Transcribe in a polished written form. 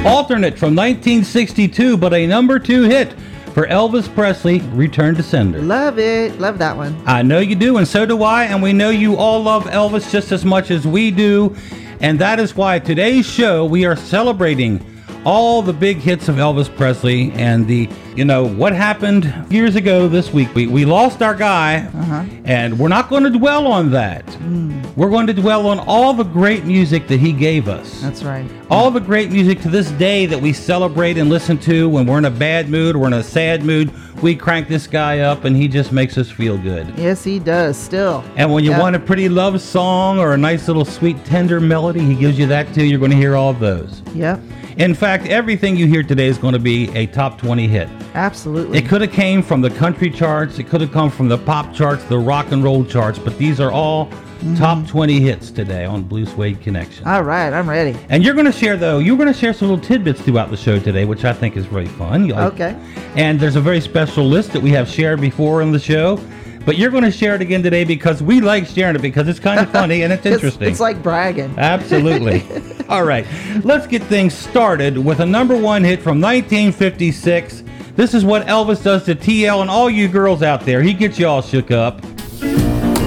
alternate from 1962, but a number 2 hit for Elvis Presley, Return to Sender. Love it. Love that one. I know you do, and so do I, and we know you all love Elvis just as much as we do, and that is why today's show we are celebrating all the big hits of Elvis Presley and what happened years ago this week. We lost our guy, and we're not going to dwell on that. We're going to dwell on all the great music that he gave us. That's right. All the great music to this day that we celebrate and listen to when we're in a bad mood or in a sad mood. We crank this guy up and he just makes us feel good. Yes, he does still. And when you want a pretty love song or a nice little sweet tender melody, he gives you that too. You're going to hear all of those. Yep. In fact, everything you hear today is going to be a top 20 hit. Absolutely. It could have came from the country charts. It could have come from the pop charts, the rock and roll charts. But these are all top 20 hits today on Blue Suede Connection. All right, I'm ready. And you're going to share some little tidbits throughout the show today, which I think is really fun. Okay. And there's a very special list that we have shared before on the show. But you're going to share it again today because we like sharing it because it's kind of funny and it's interesting. It's like bragging. Absolutely. All right. Let's get things started with a number 1 hit from 1956. This is what Elvis does to TL and all you girls out there. He gets you all shook up.